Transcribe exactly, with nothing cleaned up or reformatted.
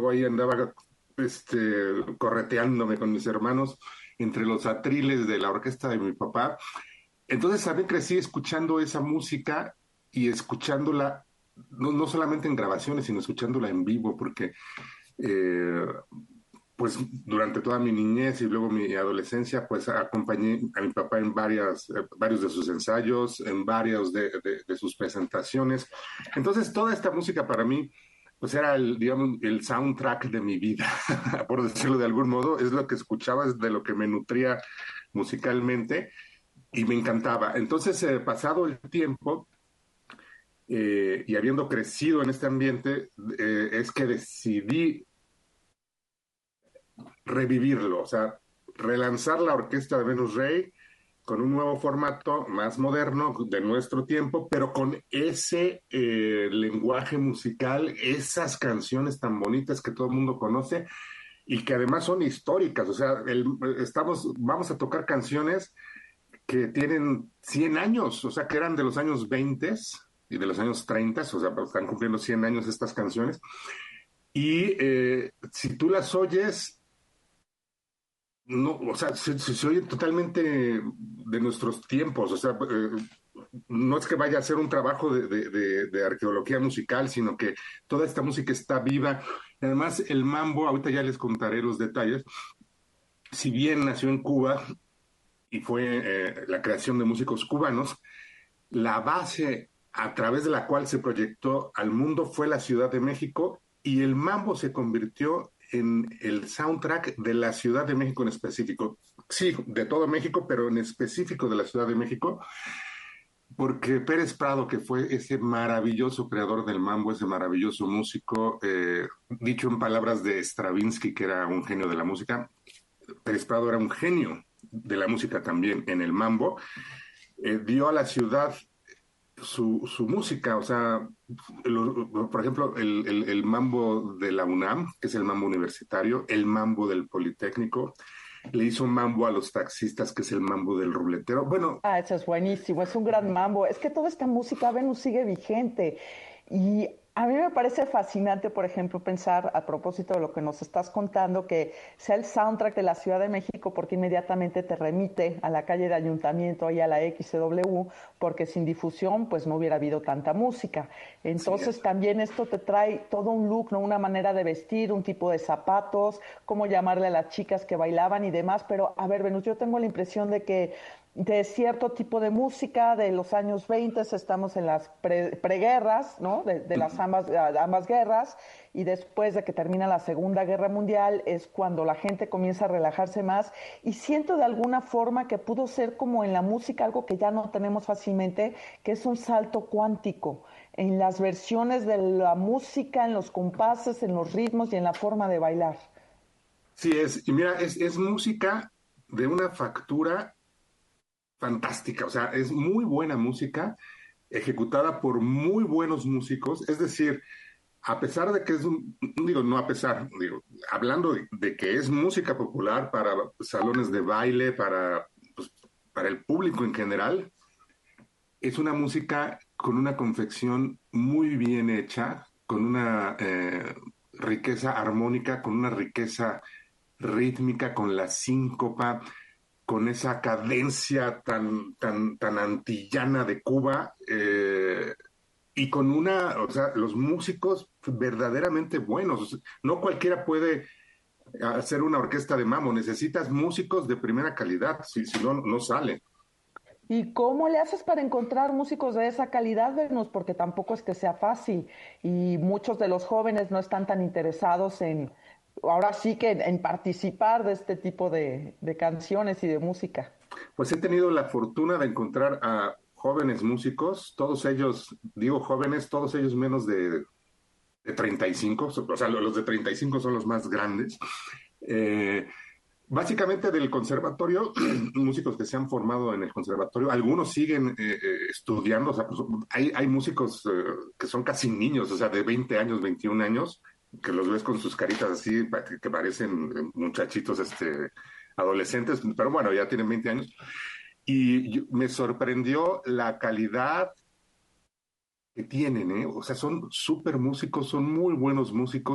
luego ahí andaba este, correteándome con mis hermanos entre los atriles de la orquesta de mi papá. Entonces también crecí escuchando esa música y escuchándola, no, no solamente en grabaciones, sino escuchándola en vivo, porque eh, pues durante toda mi niñez y luego mi adolescencia, pues acompañé a mi papá en varias, eh, varios de sus ensayos, en varios de, de, de sus presentaciones. Entonces toda esta música para mí, pues era el, digamos, el soundtrack de mi vida, por decirlo de algún modo, es lo que escuchaba, es de lo que me nutría musicalmente y me encantaba. Entonces, eh, pasado el tiempo eh, y habiendo crecido en este ambiente, eh, es que decidí revivirlo, o sea, relanzar la orquesta de Venus Rey con un nuevo formato más moderno de nuestro tiempo, pero con ese eh, lenguaje musical, esas canciones tan bonitas que todo el mundo conoce y que además son históricas, o sea, el, estamos, vamos a tocar canciones que tienen cien años, o sea, que eran de los años veinte y de los años treinta, o sea, están cumpliendo cien años estas canciones, y eh, si tú las oyes, no, o sea, se, se, se oye totalmente de nuestros tiempos, o sea, eh, no es que vaya a ser un trabajo de, de, de, de arqueología musical, sino que toda esta música está viva. Además, el mambo, ahorita ya les contaré los detalles, si bien nació en Cuba y fue eh, la creación de músicos cubanos, la base a través de la cual se proyectó al mundo fue la Ciudad de México y el mambo se convirtió en el soundtrack de la Ciudad de México en específico. Sí, de todo México, pero en específico de la Ciudad de México, porque Pérez Prado, que fue ese maravilloso creador del mambo, ese maravilloso músico, eh, dicho en palabras de Stravinsky, que era un genio de la música, Pérez Prado era un genio de la música también en el mambo, eh, dio a la ciudad su, su música, o sea, lo, por ejemplo, el, el, el, mambo de la UNAM, que es el mambo universitario, el mambo del Politécnico, le hizo un mambo a los taxistas, que es el mambo del ruletero. Bueno. Ah, eso es buenísimo, es un gran mambo. Es que toda esta música, Venus, sigue vigente. Y a mí me parece fascinante, por ejemplo, pensar, a propósito de lo que nos estás contando, que sea el soundtrack de la Ciudad de México, porque inmediatamente te remite a la calle de Ayuntamiento y a la X C W, porque sin difusión, pues no hubiera habido tanta música. Sí, Entonces también esto te trae todo un look, ¿no? Una manera de vestir, un tipo de zapatos, cómo llamarle a las chicas que bailaban y demás. Pero, a ver, Venus, yo tengo la impresión de que de cierto tipo de música de los años veinte, estamos en las pre, preguerras, ¿no? De, de las ambas, ambas guerras, y después de que termina la Segunda Guerra Mundial es cuando la gente comienza a relajarse más, y siento de alguna forma que pudo ser como en la música algo que ya no tenemos fácilmente, que es un salto cuántico en las versiones de la música, en los compases, en los ritmos y en la forma de bailar. Sí, es, y mira, es, es música de una factura fantástica, o sea, es muy buena música ejecutada por muy buenos músicos, es decir, a pesar de que es un, digo, no a pesar, digo, hablando de, de que es música popular para salones de baile, para, pues, para el público en general, es una música con una confección muy bien hecha, con una eh, riqueza armónica, con una riqueza rítmica, con la síncopa, con esa cadencia tan, tan, tan antillana de Cuba, eh, y con una, o sea, los músicos verdaderamente buenos. No cualquiera puede hacer una orquesta de mambo, necesitas músicos de primera calidad, si, si no, no sale. ¿Y cómo le haces para encontrar músicos de esa calidad, Venus? Porque tampoco es que sea fácil y muchos de los jóvenes no están tan interesados en, ahora sí que en, en participar de este tipo de, de canciones y de música. Pues he tenido la fortuna de encontrar a jóvenes músicos, todos ellos, digo jóvenes, todos ellos menos de, de treinta y cinco, o sea, los de treinta y cinco son los más grandes. Eh, Básicamente del conservatorio, músicos que se han formado en el conservatorio, algunos siguen eh, eh, estudiando, o sea, pues, hay, hay músicos eh, que son casi niños, o sea, de veinte años, veintiún años, que los ves con sus caritas así, que parecen muchachitos este, adolescentes, pero bueno, ya tienen veinte años. Y yo, me sorprendió la calidad que tienen, ¿eh? O sea, son súper músicos, son muy buenos músicos.